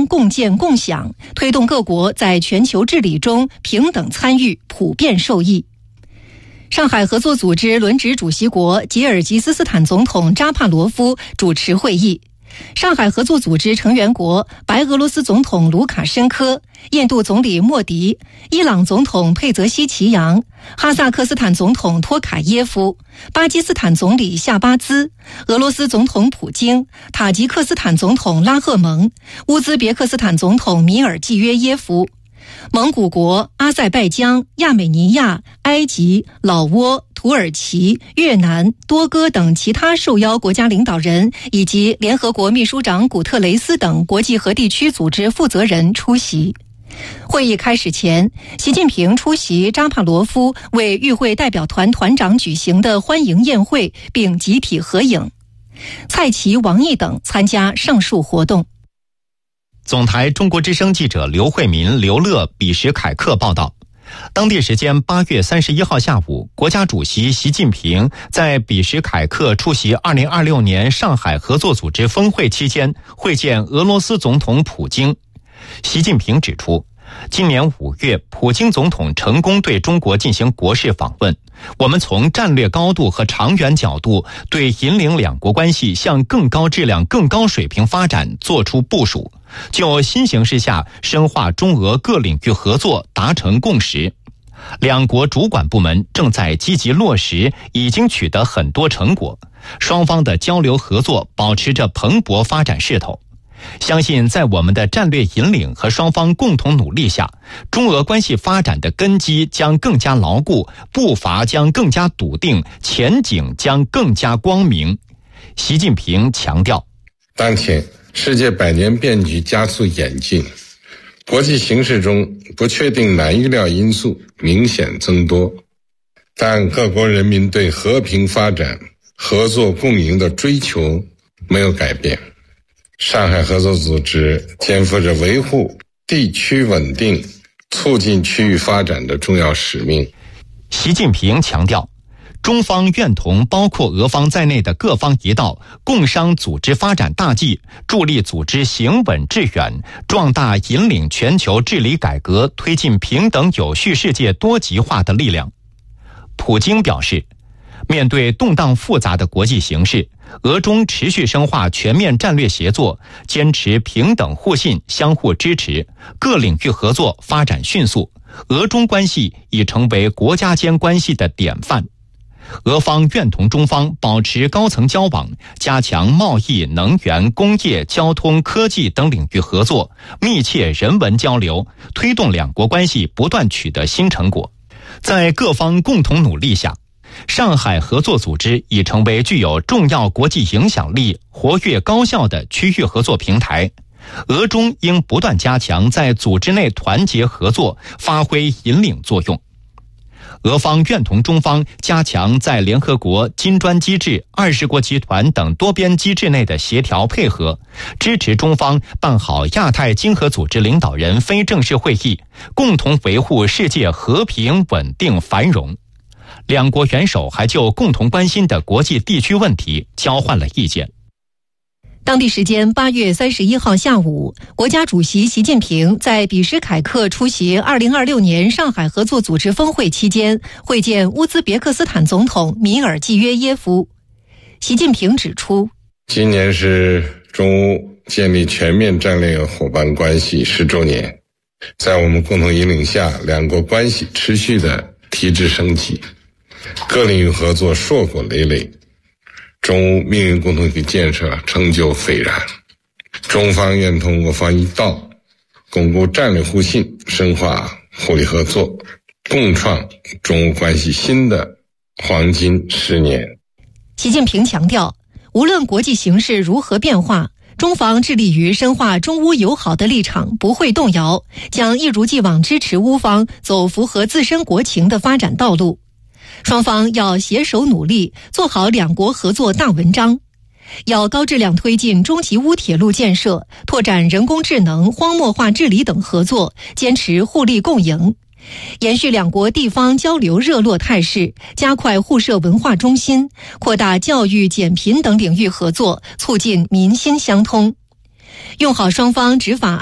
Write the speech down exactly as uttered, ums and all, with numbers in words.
方共建共享，推动各国在全球治理中平等参与、普遍受益。上海合作组织轮值主席国吉尔吉斯斯坦总统扎帕罗夫主持会议。上海合作组织成员国白俄罗斯总统卢卡申科、印度总理莫迪、伊朗总统佩泽西奇扬、哈萨克斯坦总统托卡耶夫、巴基斯坦总理夏巴兹、俄罗斯总统普京、塔吉克斯坦总统拉赫蒙、乌兹别克斯坦总统米尔季约耶夫、蒙古国、阿塞拜疆、亚美尼亚、埃及、老挝、土耳其、越南、多哥等其他受邀国家领导人以及联合国秘书长古特雷斯等国际和地区组织负责人出席。会议开始前，习近平出席扎帕罗夫为与会代表团团长举行的欢迎宴会，并集体合影。蔡奇、王毅等参加上述活动。 总台中国之声记者刘慧民、刘乐、比什凯克报道，当地时间八月三十一号下午，国家主席习近平在比什凯克出席二零二六年上海合作组织峰会期间会见俄罗斯总统普京。习近平指出，今年五月，普京总统成功对中国进行国事访问。我们从战略高度和长远角度对引领两国关系向更高质量、更高水平发展作出部署，就新形势下深化中俄各领域合作达成共识。两国主管部门正在积极落实，已经取得很多成果，双方的交流合作保持着蓬勃发展势头。相信在我们的战略引领和双方共同努力下，中俄关系发展的根基将更加牢固，步伐将更加笃定，前景将更加光明。习近平强调， 当前世界百年变局加速演进，国际形势中不确定难预料因素明显增多，但各国人民对和平发展、合作共赢的追求没有改变。上海合作组织肩负着维护地区稳定、促进区域发展的重要使命。 习近平强调，中方愿同包括俄方在内的各方一道，共商组织发展大计，助力组织行稳致远，壮大引领全球治理改革、推进平等有序世界多极化的力量。普京表示，面对动荡复杂的国际形势，俄中持续深化全面战略协作，坚持平等互信、相互支持，各领域合作发展迅速，俄中关系已成为国家间关系的典范。俄方愿同中方保持高层交往，加强贸易、能源、工业、交通、科技等领域合作，密切人文交流，推动两国关系不断取得新成果。在各方共同努力下，上海合作组织已成为具有重要国际影响力、活跃高效的区域合作平台。俄中应不断加强在组织内团结合作，发挥引领作用。俄方愿同中方加强在联合国、金砖机制、二十国集团等多边机制内的协调配合，支持中方办好亚太经合组织领导人非正式会议，共同维护世界和平、稳定、繁荣。两国元首还就共同关心的国际地区问题交换了意见。 当地时间八月三十一号下午，国家主席习近平在比什凯克出席二零二六年上海合作组织峰会期间，会见乌兹别克斯坦总统米尔季约耶夫。习近平指出， 今年是中乌建立全面战略伙伴关系十周年，在我们共同引领下，两国关系持续的提质升级，各领域合作硕果累累，中乌命运共同体建设成就斐然。中方愿同俄方一道，巩固战略互信，深化互利合作，共创中乌关系新的黄金十年。 习近平强调，无论国际形势如何变化，中方致力于深化中乌友好的立场不会动摇，将一如既往支持乌方走符合自身国情的发展道路。双方要携手努力，做好两国合作大文章，要高质量推进中吉乌铁路建设，拓展人工智能、荒漠化治理等合作，坚持互利共赢，延续两国地方交流热络态势，加快互设文化中心，扩大教育、减贫等领域合作，促进民心相通，用好双方执法